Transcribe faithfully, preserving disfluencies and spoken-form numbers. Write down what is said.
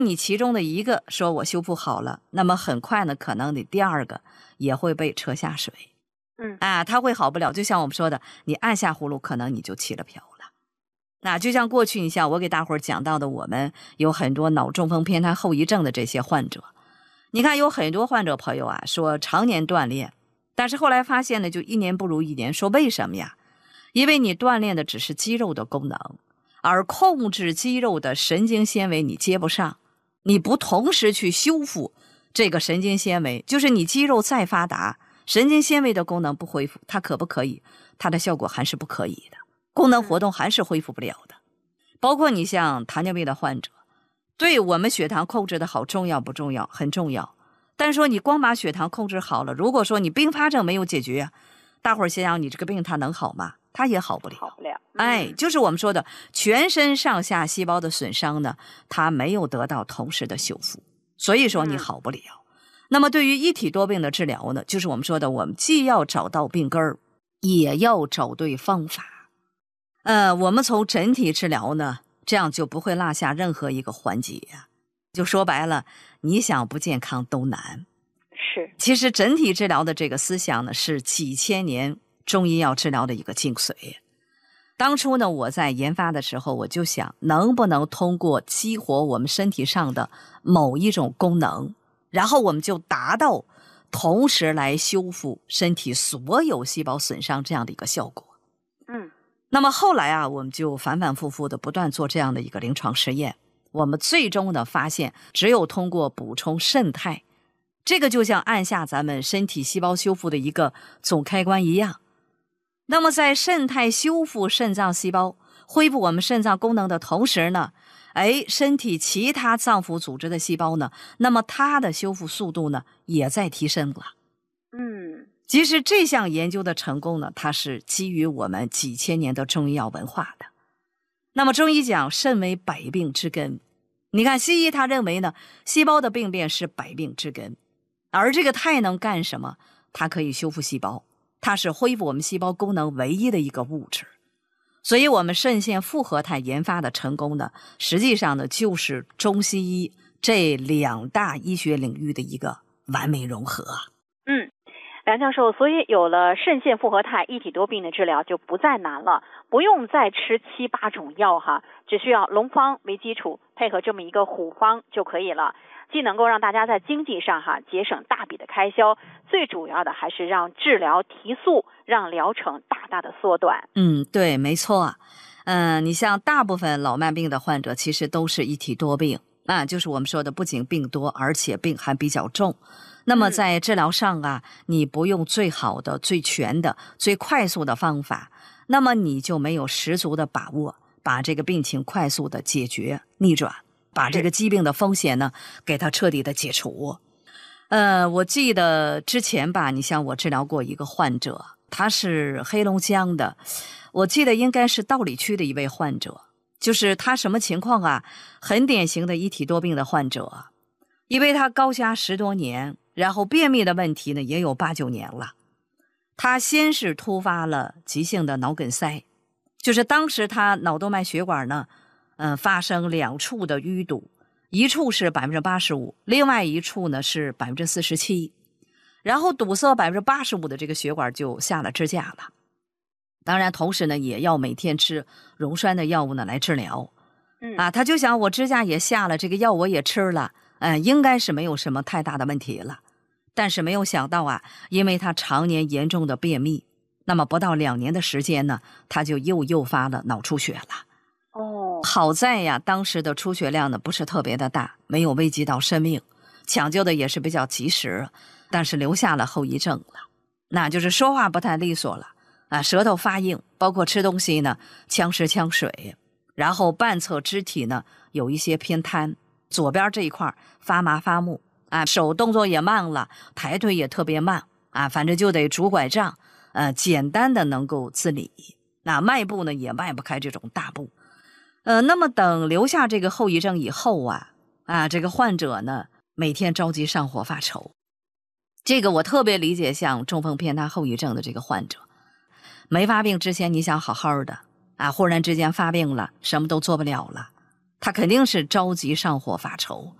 你其中的一个说我修复好了，那么很快呢，可能你第二个也会被扯下水。 嗯啊，它会好不了。就像我们说的，你按下葫芦，可能你就起了瓢了。那就像过去，你像我给大伙儿讲到的，我们有很多脑中风偏瘫后遗症的这些患者，你看有很多患者朋友啊，说常年锻炼，但是后来发现呢，就一年不如一年。说为什么呀？因为你锻炼的只是肌肉的功能，而控制肌肉的神经纤维你接不上，你不同时去修复这个神经纤维，就是你肌肉再发达，神经纤维的功能不恢复，它可不可以？它的效果还是不可以的，功能活动还是恢复不了的。包括你像糖尿病的患者，对我们血糖控制的好重要不重要？很重要。但是说你光把血糖控制好了，如果说你并发症没有解决，大伙儿想想你这个病它能好吗？它也好不了。 好不了。嗯、 哎，就是我们说的全身上下细胞的损伤呢，它没有得到同时的修复，所以说你好不了。嗯、那么对于一体多病的治疗呢，就是我们说的，我们既要找到病根儿，也要找对方法。呃，我们从整体治疗呢，这样就不会落下任何一个环节呀。就说白了，你想不健康都难。 是， 其实整体治疗的这个思想呢，是几千年中医药治疗的一个精髓。当初呢，我在研发的时候，我就想，能不能通过激活我们身体上的某一种功能，然后我们就达到同时来修复身体所有细胞损伤这样的一个效果。 嗯， 那么后来啊，我们就反反复复的不断做这样的一个临床实验，我们最终的发现，只有通过补充肾肽，这个就像按下咱们身体细胞修复的一个总开关一样。那么在肾肽修复肾脏细胞，恢复我们肾脏功能的同时呢，哎，身体其他脏腑组织的细胞呢，那么它的修复速度呢，也在提升了。 嗯， 其实这项研究的成功呢，它是基于我们几千年的中医药文化的。那么中医讲肾为百病之根，你看西医他认为呢，细胞的病变是百病之根，而这个肽能干什么？它可以修复细胞，它是恢复我们细胞功能唯一的一个物质。所以我们肾腺复合肽研发的成功呢，实际上呢，就是中西医这两大医学领域的一个完美融合。 嗯，梁教授，所以有了肾腺复合肽一体多病的治疗就不再难了，不用再吃七八种药哈，只需要龙方为基础，配合这么一个虎方就可以了。既能够让大家在经济上哈节省大笔的开销，最主要的还是让治疗提速，让疗程大大的缩短。 嗯，对，没错。嗯、呃，你像大部分老慢病的患者，其实都是一体多病啊，就是我们说的不仅病多，而且病还比较重。那么在治疗上啊，你不用最好的、最全的、最快速的方法，那么你就没有十足的把握把这个病情快速的解决、逆转，把这个疾病的风险呢给它彻底的解除。呃，我记得之前吧，你像我治疗过一个患者，他是黑龙江的，我记得应该是道里区的一位患者，就是他什么情况啊？很典型的一体多病的患者，因为他高压十多年，然后便秘的问题呢也有八九年了。他先是突发了急性的脑梗塞，就是当时他脑动脉血管呢，嗯、呃，发生两处的淤堵，一处是百分之八十五，另外一处呢是百分之四十七，然后堵塞百分之八十五的这个血管就下了支架了。当然，同时呢也要每天吃溶栓的药物呢来治疗。 嗯啊，他就想我支架也下了，这个药我也吃了，嗯、呃，应该是没有什么太大的问题了。但是没有想到啊，因为他常年严重的便秘，那么不到两年的时间呢，他就又诱发了脑出血了。 哦， 好在呀，当时的出血量呢不是特别的大，没有危及到生命，抢救的也是比较及时，但是留下了后遗症了，那就是说话不太利索了啊，舌头发硬，包括吃东西呢呛湿呛水，然后半侧肢体呢有一些偏瘫，左边这一块发麻发木啊，手动作也慢了，抬腿也特别慢啊，反正就得拄拐杖，呃，简单的能够自理，那迈步呢也迈不开这种大步。呃，那么等留下这个后遗症以后啊，啊，这个患者呢每天着急上火发愁。这个我特别理解像中风偏瘫后遗症的这个患者，没发病之前你想好好的啊，忽然之间发病了，什么都做不了了， 他肯定是着急上火发愁。